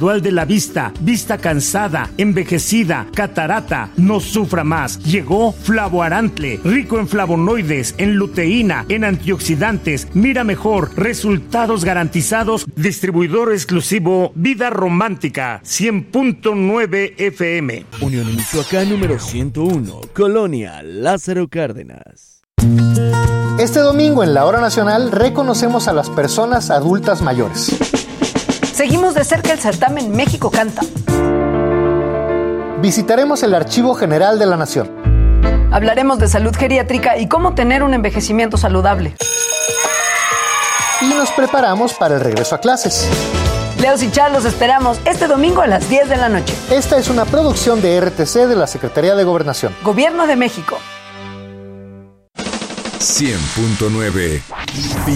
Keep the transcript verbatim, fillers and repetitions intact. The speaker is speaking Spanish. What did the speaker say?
gradual de la vista, vista cansada, envejecida, catarata, no sufra más. Llegó Flavoarantle, rico en flavonoides, en luteína, en antioxidantes, mira mejor, resultados garantizados, distribuidor exclusivo Vida Romántica, cien punto nueve F M. Unión Michoacán número ciento uno, Colonia Lázaro Cárdenas. Este domingo en la Hora Nacional reconocemos a las personas adultas mayores. Seguimos de cerca el certamen México Canta. Visitaremos el Archivo General de la Nación. Hablaremos de salud geriátrica y cómo tener un envejecimiento saludable. Y nos preparamos para el regreso a clases. Leos y Char, los esperamos este domingo a las diez de la noche. Esta es una producción de R T C de la Secretaría de Gobernación. Gobierno de México. cien punto nueve